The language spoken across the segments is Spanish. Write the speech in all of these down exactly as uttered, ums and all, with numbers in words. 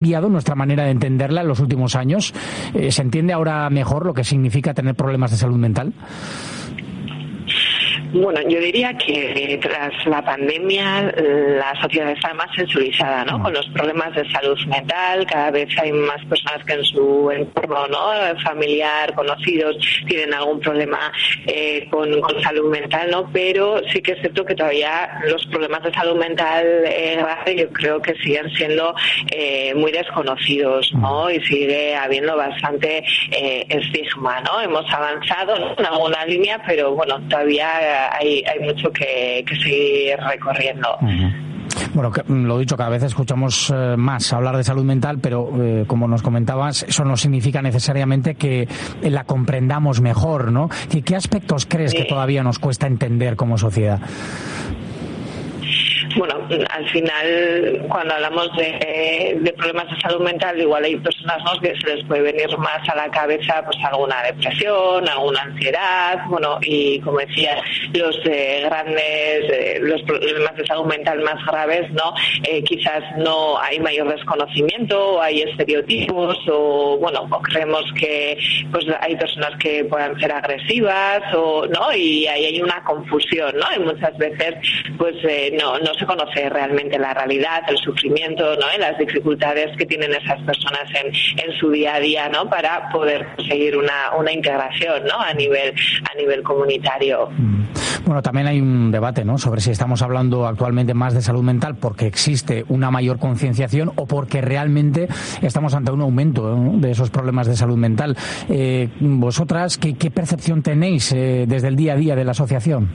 cambiado nuestra manera de entenderla en los últimos años? Eh, ¿Se entiende ahora mejor lo que significa tener problemas de salud mental? Bueno, yo diría que tras la pandemia la sociedad está más sensibilizada, ¿no? Con los problemas de salud mental, cada vez hay más personas que en su entorno, ¿no? Familiar, conocidos, tienen algún problema eh, con, con salud mental, ¿no? Pero sí que es cierto que todavía los problemas de salud mental eh, grave yo creo que siguen siendo eh, muy desconocidos, ¿no? Y sigue habiendo bastante eh, estigma, ¿no? Hemos avanzado, ¿no?, en alguna línea, pero bueno, todavía Hay, hay mucho que, que seguir recorriendo. Uh-huh. Bueno, lo dicho, cada vez escuchamos eh, más hablar de salud mental, pero eh, como nos comentabas, eso no significa necesariamente que la comprendamos mejor, ¿no? ¿Qué, qué aspectos crees sí. que todavía nos cuesta entender como sociedad? Bueno, al final, cuando hablamos de, de problemas de salud mental, igual hay personas, ¿no?, que se les puede venir más a la cabeza pues alguna depresión, alguna ansiedad, bueno, y como decía, los eh, grandes, eh, los problemas de salud mental más graves, ¿no?, eh, quizás no hay mayor desconocimiento, o hay estereotipos, o bueno, o creemos que pues hay personas que puedan ser agresivas, o no, y ahí hay una confusión, ¿no? Y muchas veces pues eh, no, no se conoce realmente la realidad, el sufrimiento, ¿no?, y las dificultades que tienen esas personas en, en su día a día, ¿no?, para poder conseguir una, una integración, ¿no?, a nivel a nivel comunitario. Bueno, también hay un debate, ¿no?, sobre si estamos hablando actualmente más de salud mental porque existe una mayor concienciación o porque realmente estamos ante un aumento, ¿no?, de esos problemas de salud mental. Eh, vosotras, ¿qué, qué percepción tenéis eh, desde el día a día de la asociación?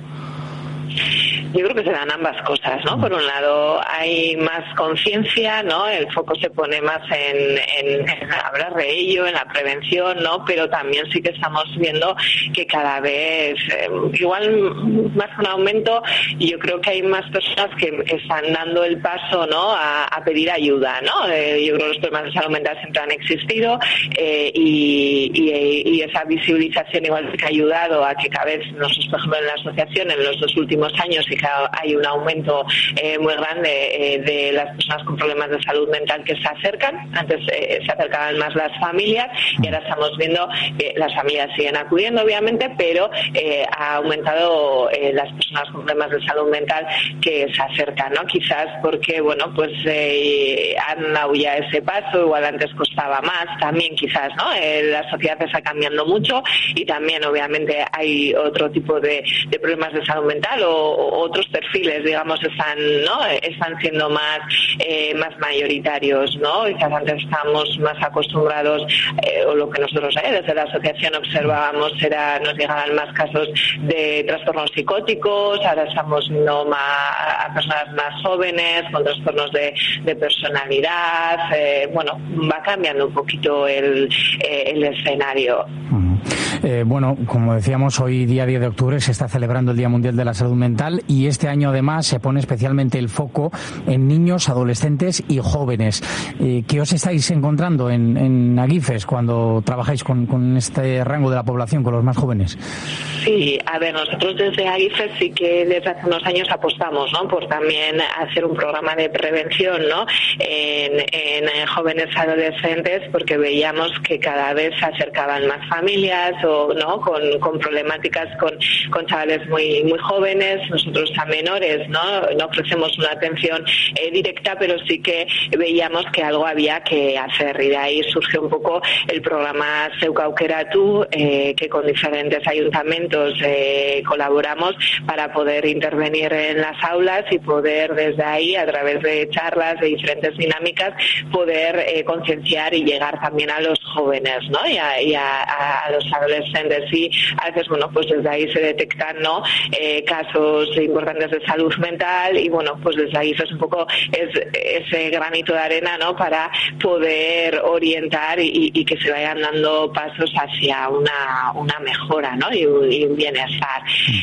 Yo creo que se dan ambas cosas, ¿no? Por un lado hay más conciencia, ¿no? El foco se pone más en, en, en hablar de ello, en la prevención, ¿no? Pero también sí que estamos viendo que cada vez, eh, igual más que un aumento, yo creo que hay más personas que están dando el paso, ¿no?, a, a pedir ayuda, ¿no? Eh, yo creo que los problemas de salud mental siempre han existido eh, y, y, y esa visibilización igual que ha ayudado a que cada vez, nosotros por ejemplo en la asociación en los dos últimos años y hay un aumento eh, muy grande eh, de las personas con problemas de salud mental que se acercan. Antes eh, se acercaban más las familias y ahora estamos viendo que las familias siguen acudiendo obviamente, pero eh, ha aumentado eh, las personas con problemas de salud mental que se acercan, ¿no? Quizás porque, bueno, pues eh, han dado ya ese paso, igual antes costaba más, también quizás, ¿no? Eh, la sociedad está cambiando mucho y también obviamente hay otro tipo de, de problemas de salud mental o, o otros perfiles, digamos, están, ¿no?, están siendo más eh, más mayoritarios, ¿no? Quizás antes estábamos más acostumbrados, eh, o lo que nosotros eh, desde la asociación observábamos era, nos llegaban más casos de trastornos psicóticos, ahora estamos viendo más, a personas más jóvenes con trastornos de, de personalidad, eh, bueno, va cambiando un poquito el, eh, el escenario. Uh-huh. Eh, bueno, como decíamos, hoy día diez de octubre se está celebrando el Día Mundial de la Salud Mental y este año además se pone especialmente el foco en niños, adolescentes y jóvenes. Eh, ¿Qué os estáis encontrando en, en Agifes cuando trabajáis con, con este rango de la población, con los más jóvenes? Sí, a ver, nosotros desde Agifes sí que desde hace unos años apostamos, ¿no?, por también hacer un programa de prevención, ¿no?, en, en jóvenes adolescentes, porque veíamos que cada vez se acercaban más familias o no con, con problemáticas con, con chavales muy muy jóvenes. Nosotros a menores no no ofrecemos una atención eh, directa, pero sí que veíamos que algo había que hacer y de ahí surge un poco el programa Zeuk Aukeratu, eh, que con diferentes ayuntamientos eh, colaboramos para poder intervenir en las aulas y poder desde ahí, a través de charlas, de diferentes dinámicas, poder eh, concienciar y llegar también a los jóvenes, ¿no?, y a, y a, a los adolescentes. Y a veces, bueno, pues desde ahí se detectan, ¿no?, eh, casos importantes de salud mental y, bueno, pues desde ahí es un poco es, ese granito de arena, ¿no?, para poder orientar y, y que se vayan dando pasos hacia una, una mejora, ¿no?, y, y un bienestar.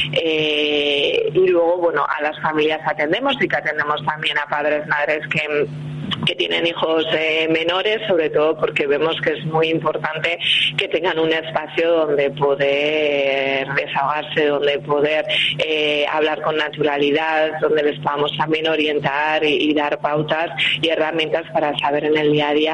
Eh, y luego, bueno, a las familias atendemos y que atendemos también a padres, madres que que tienen hijos eh, menores, sobre todo porque vemos que es muy importante que tengan un espacio donde poder desahogarse, donde poder eh, hablar con naturalidad, donde les podamos también orientar y, y dar pautas y herramientas para saber en el día a día